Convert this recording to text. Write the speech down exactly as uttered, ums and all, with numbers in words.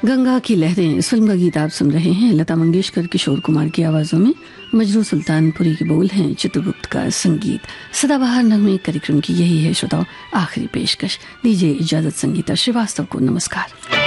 गंगा की लहरें इस फिल्म का गीत आप सुन रहे हैं। लता मंगेशकर, किशोर कुमार की आवाज़ों में मजरू सुल्तानपुरी के बोल हैं, चित्रगुप्त का संगीत। सदाबहार नगमे कार्यक्रम की यही है श्रोताओं आखिरी पेशकश। दीजिए इजाजत संगीता श्रीवास्तव को। नमस्कार।